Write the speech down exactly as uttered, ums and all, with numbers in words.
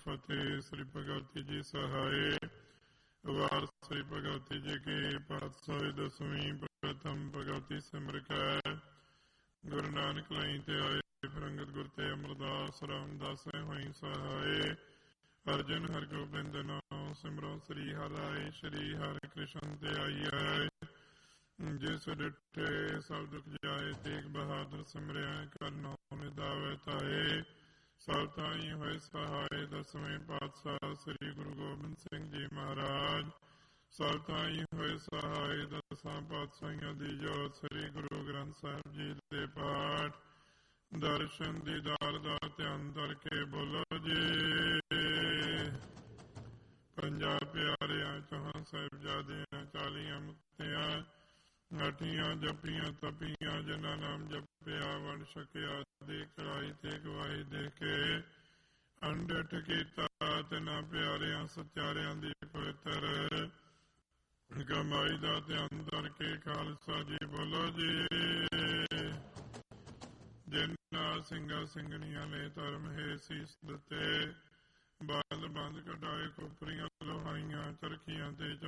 फतेह। श्री भगवती जी सहाय। वार श्री भगवती जी की पातशाही दसवीं प्रथम भगवती सिमर कै। गुरु नानक लाई ते आए फिरंगत गुर ते अमरदास रामदास होई सहाय। अर्जन हर गोबिंद नाम सिमरो श्री हराय। श्री हरि कृष्ण ते आई है। जिस डिठे सब दुख जाए तेग बहादुर सिमरिया कर नाम निदावे ताए। सब ताई होए सहाय दसवें पातशाह श्री गुरु गोबिंद सिंह जी महाराज। सब ताई होए सहाय दसां पातशाहियां दी जोत। श्री गुरु ग्रंथ साहिब जी दे पाठ दर्शन दीदार दा ध्यान करके बोलो जी। ਪੰਜਾਂ ਪਿਆਰਿਆਂ ਚੌਹਾਂ ਸਾਹਿਬਜ਼ਾਦਿਆਂ ਚਾਲੀਆਂ ਮੁਕਤਿਆਂ ਅਠੀਆਂ ਜਪੀਆਂ ਤਪੀਆਂ ਜਿਨ੍ਹਾਂ ਨਾਮ ਜਪਿਆ ਵੰਡ ਛਕਿਆ ਦੇ ਕੜਾਈ ਤੇ ਗਵਾਹੀ ਦੇ ਕੇ ਅੰਡਿਠ ਕੀਤਾ ਤਿੰਨਾਂ ਪਿਆਰਿਆਂ ਸੱਚਾਰਿਆਂ ਦੀ ਪਵਿੱਤਰ ਕਮਾਈ ਦਾ ਧਿਆਨ ਕਰਕੇ ਖਾਲਸਾ ਜੀ ਬੋਲੋ ਜੀ। ਜਿਨ੍ਹਾਂ ਸਿੰਘਾਂ ਸਿੰਘਣੀਆਂ ਨੇ ਧਰਮ ਹੈ ਸੀਸ ਦਿੱਤੇ ਬੰਦ ਬੰਦ ਕਢਾਏ ਖੋਪਰੀਆਂ ਲੋਹਾਈਆਂ ਚਰਖੀਆਂ ਤੇ